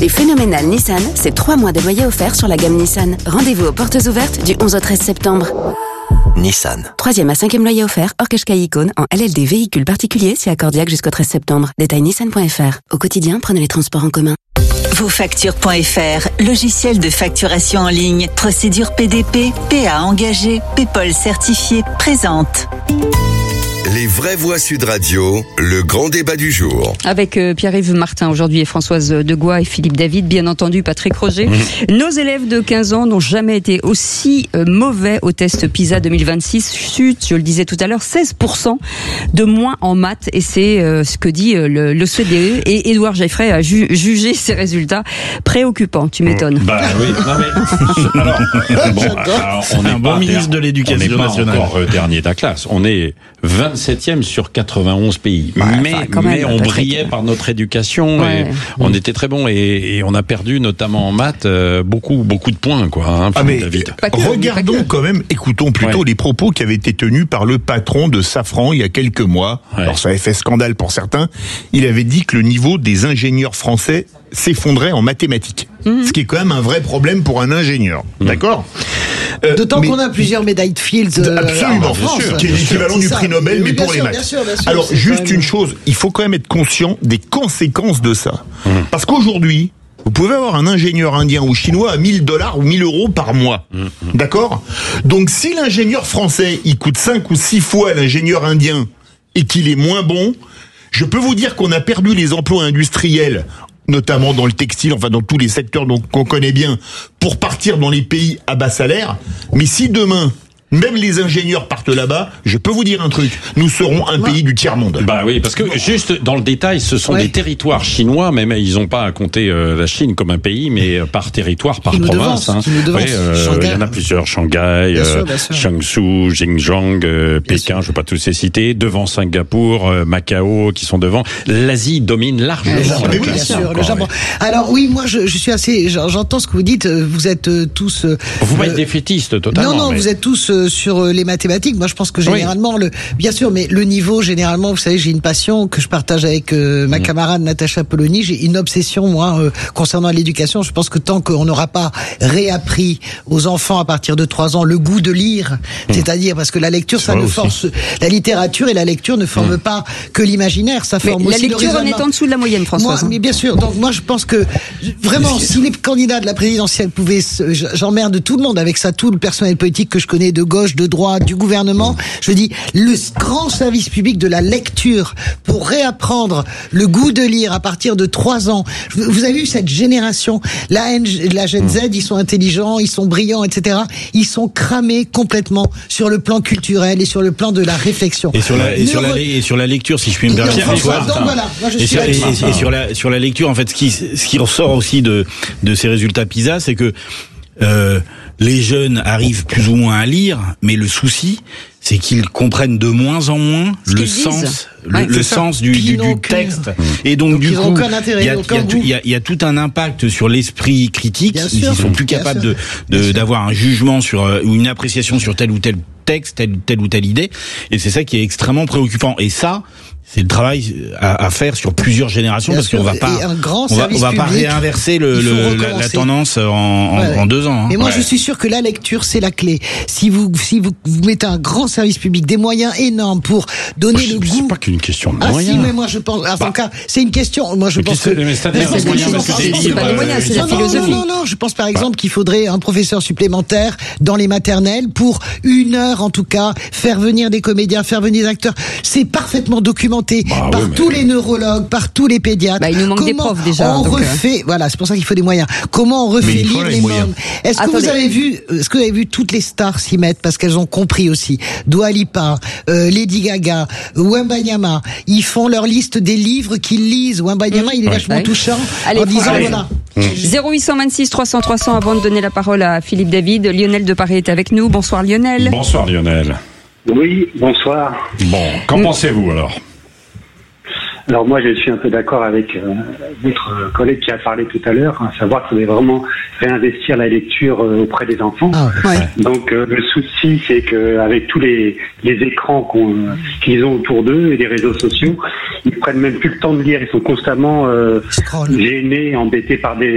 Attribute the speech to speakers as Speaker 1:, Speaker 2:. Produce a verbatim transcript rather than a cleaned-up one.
Speaker 1: Chez Phénoménal Nissan, c'est trois mois de loyer offert sur la gamme Nissan. Rendez-vous aux portes ouvertes du onze au treize septembre.
Speaker 2: Nissan.
Speaker 1: Troisième à cinquième loyer offert, hors Qashqai Icône, en L L D véhicule particulier, si accordiaque jusqu'au treize septembre. Détail nissan point f r. Au quotidien, prenez les transports en commun.
Speaker 3: Vos factures point f r, logiciel de facturation en ligne, procédure P D P, P A engagé, PayPal certifié, présente.
Speaker 4: Les vraies voix Sud Radio, le grand débat du jour.
Speaker 5: Avec euh, Pierre-Yves Martin aujourd'hui et Françoise Degois et Philippe David, bien entendu Patrick Roger. Mmh. Nos élèves de quinze ans n'ont jamais été aussi euh, mauvais au test PISA deux mille vingt-six. Chute, je le disais tout à l'heure, seize pour cent de moins en maths. Et c'est euh, ce que dit euh, le, l'O C D E. Et Édouard Geffray a ju- jugé ces résultats préoccupants. Tu m'étonnes.
Speaker 6: Bah oui, non mais... alors, bon, alors, on est un bon ministre de l'Éducation nationale. On n'est pas encore euh, dernier de la classe. On est vingt-septième sur quatre-vingt-onze pays. Ouais, mais enfin, mais même, on brillait par notre éducation ouais. et mmh. on était très bons et, et on a perdu notamment en maths euh, beaucoup beaucoup de points quoi. Hein,
Speaker 7: ah mais
Speaker 6: David.
Speaker 7: Que, regardons quand même, écoutons plutôt ouais. les propos qui avaient été tenus par le patron de Safran il y a quelques mois. Ouais. Alors ça avait fait scandale pour certains. Il avait dit que le niveau des ingénieurs français s'effondrait en mathématiques. Mmh. Ce qui est quand même un vrai problème pour un ingénieur. Mmh. D'accord ?
Speaker 8: Euh, D'autant mais, qu'on a plusieurs médailles de Fields euh,
Speaker 7: absolument,
Speaker 8: en France,
Speaker 7: sûr, qui est l'équivalent du prix Nobel, mais, mais pour sûr, les maths. Bien sûr, bien sûr, alors, juste même... une chose, il faut quand même être conscient des conséquences de ça. Mmh. Parce qu'aujourd'hui, vous pouvez avoir un ingénieur indien ou chinois à mille dollars ou mille euros par mois. Mmh. D'accord ? Donc, si l'ingénieur français, il coûte cinq ou six fois l'ingénieur indien et qu'il est moins bon, je peux vous dire qu'on a perdu les emplois industriels, notamment dans le textile, enfin dans tous les secteurs donc, qu'on connaît bien, pour partir dans les pays à bas salaire. Mais si demain, même les ingénieurs partent là-bas, je peux vous dire un truc, nous serons un ouais. pays du tiers-monde.
Speaker 6: Bah oui, parce que juste dans le détail, ce sont ouais. des territoires chinois, même ils n'ont pas à compter euh, la Chine comme un pays, mais par territoire, par province. Hein. Ouais, euh, il y en a plusieurs, Shanghai, euh, Jiangsu, Xinjiang, euh, Pékin, je ne vais pas tous les citer, devant Singapour, euh, Macao, qui sont devant. L'Asie domine largement.
Speaker 8: Mais oui, bien sûr, le Japon. Alors oui, moi je, je suis assez, j'entends ce que vous dites, vous êtes tous... Euh,
Speaker 6: vous êtes euh, défaitistes totalement.
Speaker 8: Non, non, mais... vous êtes tous... Euh, sur les mathématiques, moi je pense que généralement oui. le, bien sûr, mais le niveau généralement, vous savez, j'ai une passion que je partage avec euh, ma mmh. camarade Natacha Polony. J'ai une obsession moi euh, concernant l'éducation. Je pense que tant qu'on n'aura pas réappris aux enfants à partir de trois ans le goût de lire, mmh. c'est-à-dire parce que la lecture, ça, ça ne force, la littérature et la lecture ne forment mmh. pas que l'imaginaire, ça forme mais aussi
Speaker 5: la lecture. On est en dessous de la moyenne, Françoise.
Speaker 8: Moi, mais bien sûr. Donc moi je pense que vraiment, si les candidats de la présidentielle pouvaient, j'emmerde tout le monde avec ça, tout le personnel politique que je connais de gauche, de droite, du gouvernement, je dis le grand service public de la lecture pour réapprendre le goût de lire à partir de trois ans. Vous avez vu cette génération, la, la Gen Z, ils sont intelligents, ils sont brillants, et cetera. Ils sont cramés complètement sur le plan culturel et sur le plan de la réflexion.
Speaker 9: Et sur la, et sur la, et sur la lecture, si je puis me permettre, François.
Speaker 8: Donc voilà, moi je
Speaker 9: et,
Speaker 8: suis
Speaker 9: sur, et, et sur la sur la lecture, en fait, ce qui ce qui ressort aussi de de ces résultats PISA, c'est que euh, les jeunes arrivent plus ou moins à lire, mais le souci, c'est qu'ils comprennent de moins en moins ce le sens, le, ouais, le sens du, du, du texte. Mmh. Et donc, donc du coup, il y a, y, a, y a tout un impact sur l'esprit critique. Bien ils sûr, sont plus capables de, de d'avoir un jugement sur ou une appréciation sur tel ou tel texte, telle, telle ou telle idée. Et c'est ça qui est extrêmement préoccupant. Et ça, c'est le travail à, à faire sur plusieurs générations. Bien parce sûr, qu'on va pas, on va, on va pas réinverser le, le, la, la tendance en, en, ouais, ouais. en deux ans. Hein.
Speaker 8: Mais moi,
Speaker 9: ouais.
Speaker 8: je suis sûr que la lecture, c'est la clé. Si vous, si vous, vous mettez un grand service public, des moyens énormes pour donner
Speaker 6: moi,
Speaker 8: le
Speaker 6: c'est
Speaker 8: goût.
Speaker 6: C'est pas qu'une question de
Speaker 8: ah,
Speaker 6: moyens.
Speaker 8: Si, mais moi, je pense, en tout cas, c'est une question, moi, je pense que.
Speaker 6: Mais c'est-à-dire,
Speaker 5: c'est pas des moyens, c'est la philosophie.
Speaker 8: Non, non, non, je pense par exemple qu'il faudrait un professeur supplémentaire dans les maternelles pour une heure, en tout cas, faire venir des comédiens, faire venir des acteurs. C'est parfaitement documenté
Speaker 6: bah,
Speaker 8: par
Speaker 6: oui,
Speaker 8: tous les neurologues, par tous les pédiatres.
Speaker 5: Bah, il nous manque
Speaker 8: Comment
Speaker 5: des profs déjà.
Speaker 8: On
Speaker 5: donc
Speaker 8: refait, euh... voilà, c'est pour ça qu'il faut des moyens. Comment on refait lire les, les mômes? Est-ce que Attendez. vous avez vu, est-ce que vous avez vu toutes les stars s'y mettre parce qu'elles ont compris aussi? Dua Lipa, euh, Lady Gaga, Wembanyama, ils font leur liste des livres qu'ils lisent. Wembanyama, mmh. il est ouais. vachement ouais. touchant.
Speaker 5: Allez,
Speaker 8: en disant
Speaker 5: allez.
Speaker 8: voilà.
Speaker 5: zéro huit cent vingt-six trois cents trois cents avant de donner la parole à Philippe David. Lionel de Paris est avec nous. Bonsoir Lionel.
Speaker 6: Bonsoir Lionel.
Speaker 10: Oui, bonsoir.
Speaker 6: Bon, qu'en mmh. pensez-vous alors?
Speaker 10: Alors moi, je suis un peu d'accord avec euh, votre collègue qui a parlé tout à l'heure, à savoir qu'il faudrait vraiment réinvestir la lecture euh, auprès des enfants.
Speaker 8: Ah, ouais.
Speaker 10: Donc euh, le souci, c'est que avec tous les, les écrans qu'on, euh, qu'ils ont autour d'eux et les réseaux sociaux, ils prennent même plus le temps de lire. Ils sont constamment euh, gênés, embêtés par des